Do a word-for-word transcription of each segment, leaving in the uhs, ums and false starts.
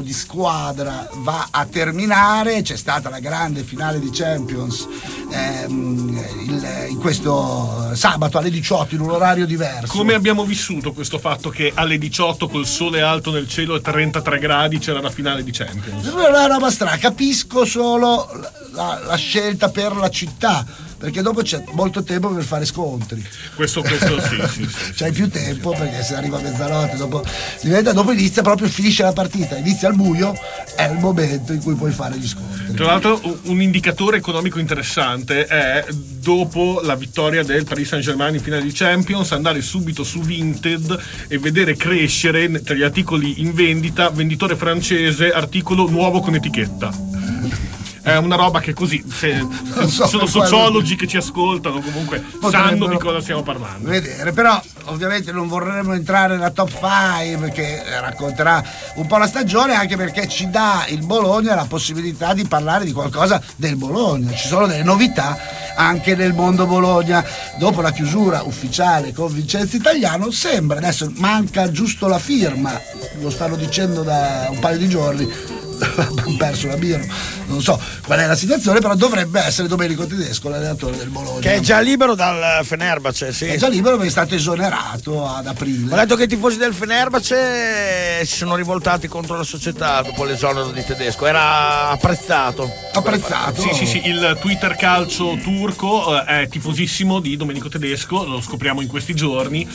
di squadra va a terminare. C'è stata la grande finale di Champions ehm, il, in questo sabato alle diciotto in un orario diverso. Come abbiamo vissuto questo fatto che alle diciotto col sole alto nel cielo e trentatré gradi c'era la finale di Champions? È una roba strana, capisco solo la, la scelta per la città, perché dopo c'è molto tempo per fare scontri. Questo, questo sì, sì, sì. C'hai più tempo perché se arriva a mezzanotte, dopo, diventa, dopo inizia proprio, finisce la partita, inizia il buio, è il momento in cui puoi fare gli scontri. Tra l'altro un indicatore economico interessante è, dopo la vittoria del Paris Saint-Germain in finale di Champions, andare subito su Vinted e vedere crescere tra gli articoli in vendita, venditore francese, articolo nuovo con etichetta. È una roba che così, se, se so, sono sociologi che ci ascoltano, comunque sanno di cosa stiamo parlando. Vedere, però ovviamente non vorremmo entrare nella top cinque che racconterà un po' la stagione, anche perché ci dà il Bologna la possibilità di parlare di qualcosa del Bologna. Ci sono delle novità anche nel mondo Bologna. Dopo la chiusura ufficiale con Vincenzo Italiano, sembra, adesso manca giusto la firma, lo stanno dicendo da un paio di giorni, abbiamo perso la birra, non so qual è la situazione, però dovrebbe essere Domenico Tedesco l'allenatore del Bologna, che è già libero dal Fenerbahce. Sì. È già libero perché è stato esonerato ad aprile. Ho letto che i tifosi del Fenerbahce si sono rivoltati contro la società dopo l'esonero di Tedesco. Era apprezzato apprezzato sì sì sì il Twitter calcio turco eh, è tifosissimo di Domenico Tedesco, lo scopriamo in questi giorni,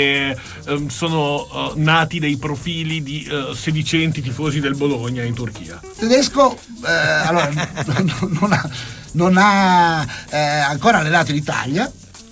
e eh, sono eh, nati dei profili di eh, sedicenti tifosi del Bologna in Turchia. Tedesco eh, allora non, non ha, non ha eh, ancora allenato in Italia,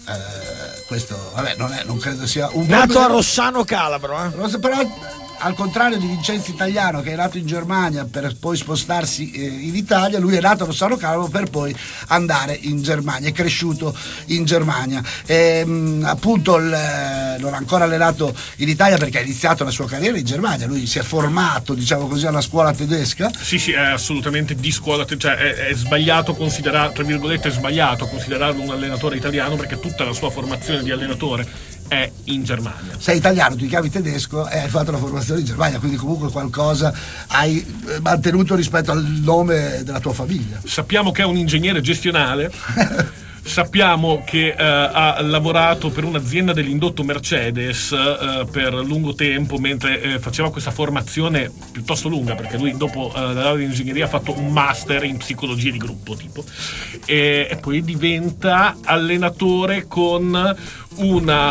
eh, questo vabbè non, è, non credo sia un nato problema. a Rossano Calabro, eh? Però al contrario di Vincenzo Italiano, che è nato in Germania per poi spostarsi eh, in Italia, lui è nato a Rossano Calabro per poi andare in Germania, è cresciuto in Germania. E, mh, appunto il, eh, non ha ancora allenato in Italia perché ha iniziato la sua carriera in Germania, lui si è formato, diciamo così, alla scuola tedesca. Sì, sì, è assolutamente di scuola, cioè è, è sbagliato considerare, tra virgolette, è sbagliato considerarlo un allenatore italiano, perché tutta la sua formazione di allenatore è in Germania. Sei italiano, ti chiami tedesco e hai fatto la formazione in Germania, quindi comunque qualcosa hai mantenuto rispetto al nome della tua famiglia. Sappiamo che è un ingegnere gestionale. Sappiamo che eh, ha lavorato per un'azienda dell'indotto Mercedes eh, per lungo tempo, mentre eh, faceva questa formazione piuttosto lunga, perché lui dopo eh, la laurea in ingegneria ha fatto un master in psicologia di gruppo tipo, e, e poi diventa allenatore con una